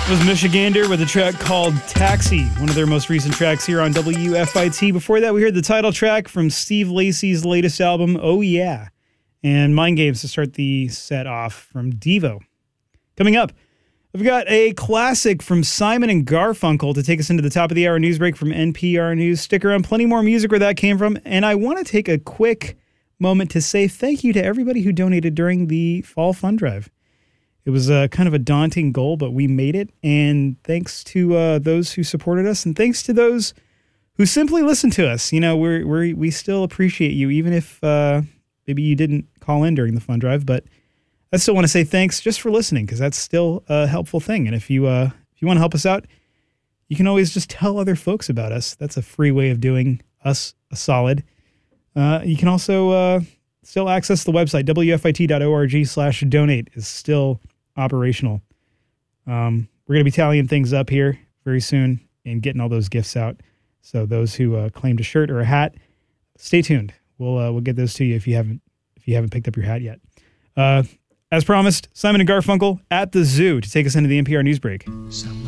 It was Michigander with a track called Taxi, one of their most recent tracks here on WFIT. Before that, we heard the title track from Steve Lacy's latest album, Oh Yeah, and Mind Games to start the set off from Devo. Coming up, we've got a classic from Simon and Garfunkel to take us into the top of the hour news break from NPR News. Stick around, plenty more music where that came from, and I want to take a quick moment to say thank you to everybody who donated during the Fall Fund Drive. It was kind of a daunting goal, but we made it. And thanks to those who supported us, and thanks to those who simply listened to us. You know, we still appreciate you, even if maybe you didn't call in during the fund drive. But I still want to say thanks just for listening, because that's still a helpful thing. And if you want to help us out, you can always just tell other folks about us. That's a free way of doing us a solid. You can also still access the website. WFIT.org/donate is still operational. We're going to be tallying things up here very soon and getting all those gifts out. So those who claimed a shirt or a hat, stay tuned. We'll get those to you if you haven't picked up your hat yet. As promised, Simon and Garfunkel at the Zoo to take us into the NPR news break. Some